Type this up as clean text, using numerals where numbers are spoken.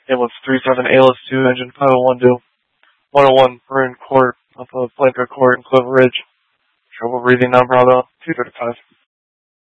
Ambulance 37 ALS 2, engine 501 due. 101, we're in court, off of Blanco Court in Clover Ridge. Trouble breathing, non-Bravo, 235.